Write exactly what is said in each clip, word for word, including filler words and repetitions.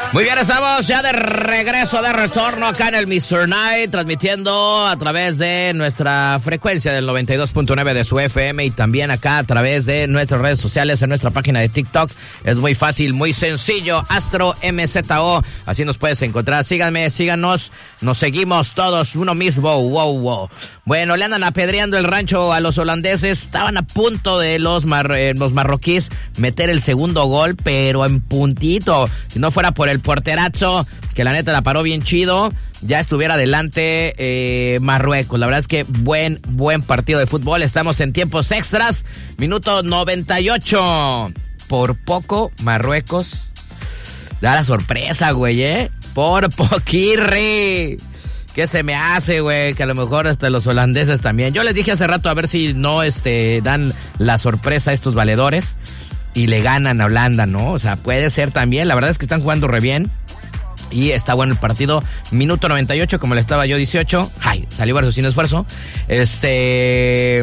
Muy bien, estamos ya de regreso, de retorno acá en el mister Night, transmitiendo a través de nuestra frecuencia del noventa y dos punto nueve de su F M y también acá a través de nuestras redes sociales, en nuestra página de TikTok. Es muy fácil, muy sencillo, Astro M Z O, así nos puedes encontrar. Síganme, síganos, nos seguimos todos, uno mismo, wow, wow. Bueno, le andan apedreando el rancho a los holandeses, estaban a punto de los, mar, eh, los marroquíes meter el segundo gol, pero en puntito, si no fuera por el porterazo, que la neta la paró bien chido, ya estuviera adelante eh, Marruecos. La verdad es que buen, buen partido de fútbol. Estamos en tiempos extras, minuto noventa y ocho. Por poco, Marruecos da la sorpresa, güey, ¿eh? Por poquirri. ¿Qué se me hace, güey? Que a lo mejor hasta los holandeses también. Yo les dije hace rato a ver si no este dan la sorpresa a estos valedores y le ganan a Holanda, ¿no? O sea, puede ser también. La verdad es que están jugando re bien y está bueno el partido. Minuto noventa y ocho, como le estaba yo, dieciocho. Ay, salió verso sin esfuerzo. Este...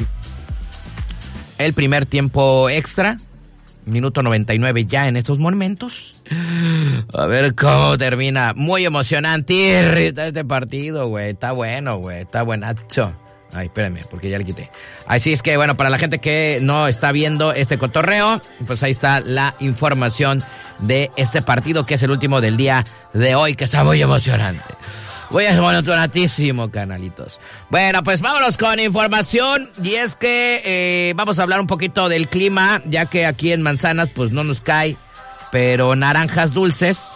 El primer tiempo extra. Minuto noventa y nueve ya en estos momentos. A ver cómo termina. Muy emocionante este partido, güey. Está bueno, güey. Está buenacho. Ay, espérenme, porque ya le quité. Así es que, bueno, para la gente que no está viendo este cotorreo, pues ahí está la información de este partido, que es el último del día de hoy, que está muy emocionante. Muy emocionantísimo, canalitos. Bueno, pues vámonos con información. Y es que eh, vamos a hablar un poquito del clima, ya que aquí en Manzanas, pues no nos cae, pero naranjas dulces.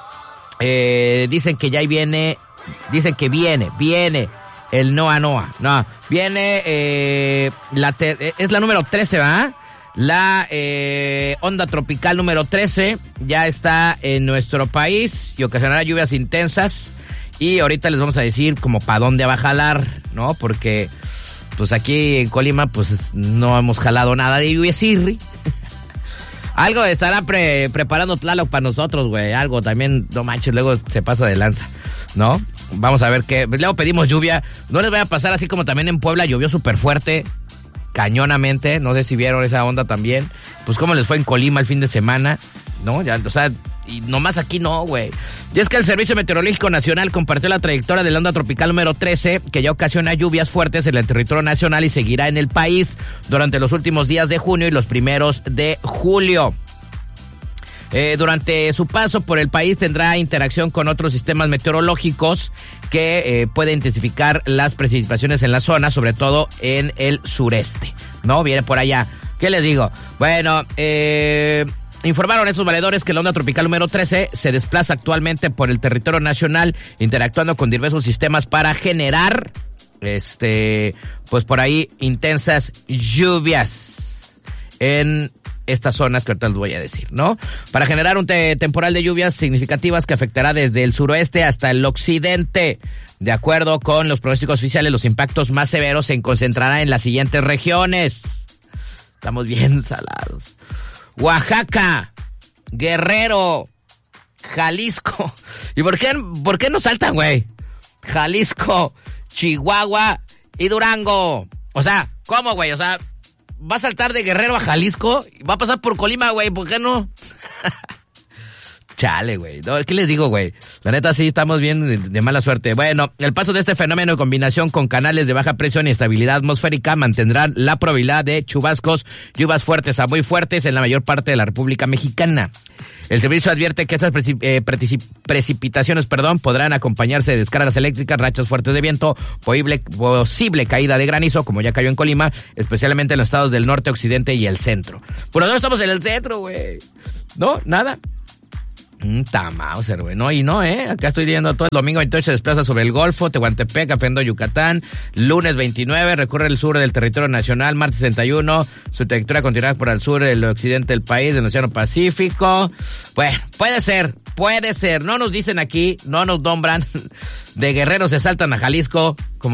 Eh, dicen que ya ahí viene, dicen que viene, viene el Noa Noa. No, viene, eh, la te, es la número trece, ¿verdad? La eh, onda tropical número trece ya está en nuestro país y ocasionará lluvias intensas. Y ahorita les vamos a decir como para dónde va a jalar, ¿no? Porque pues aquí en Colima pues no hemos jalado nada de lluvia sirri. Algo estará pre- preparando Tlaloc para nosotros, güey. Algo también, no manches, luego se pasa de lanza, ¿no? Vamos a ver qué. Luego pedimos lluvia. No les vaya a pasar así como también en Puebla llovió súper fuerte, cañonamente. No sé si vieron esa onda también. Pues cómo les fue en Colima el fin de semana, ¿no? Ya, o sea, y nomás aquí no, güey. Y es que el Servicio Meteorológico Nacional compartió la trayectoria de la onda tropical número trece, que ya ocasiona lluvias fuertes en el territorio nacional y seguirá en el país durante los últimos días de junio y los primeros de julio. Eh, durante su paso por el país tendrá interacción con otros sistemas meteorológicos que eh, puede intensificar las precipitaciones en la zona, sobre todo en el sureste, ¿no? Viene por allá. ¿Qué les digo? Bueno, eh... informaron estos valedores que la onda tropical número trece se desplaza actualmente por el territorio nacional, interactuando con diversos sistemas para generar, este, pues por ahí, intensas lluvias en estas zonas que ahorita les voy a decir, ¿no? Para generar un te- temporal de lluvias significativas que afectará desde el suroeste hasta el occidente. De acuerdo con los pronósticos oficiales, los impactos más severos se concentrarán en las siguientes regiones. Estamos bien salados. Oaxaca, Guerrero, Jalisco. ¿Y por qué, por qué no saltan, güey? Jalisco, Chihuahua y Durango. O sea, ¿cómo, güey? O sea, va a saltar de Guerrero a Jalisco y va a pasar por Colima, güey. ¿Por qué no? Chale, güey. No, ¿qué les digo, güey? La neta sí estamos bien de, de mala suerte. Bueno, el paso de este fenómeno en combinación con canales de baja presión y estabilidad atmosférica mantendrán la probabilidad de chubascos, lluvias fuertes a muy fuertes en la mayor parte de la República Mexicana. El servicio advierte que estas precip- eh, precip- precipitaciones perdón, podrán acompañarse de descargas eléctricas, rachas fuertes de viento, posible, posible caída de granizo, como ya cayó en Colima, especialmente en los estados del norte, occidente y el centro. Por lo menos estamos en el centro, güey. ¿No? Nada. Está Mauser, güey. No, y no, ¿eh? Acá estoy viendo todo el domingo veintiocho se desplaza sobre el Golfo, Tehuantepec, Apendo, Yucatán. Lunes veintinueve recorre el sur del territorio nacional. Martes treinta y uno su trayectoria continuará por el sur, el occidente del país, del Océano Pacífico. Bueno, puede ser, puede ser. No nos dicen aquí, no nos nombran. De Guerrero se saltan a Jalisco, como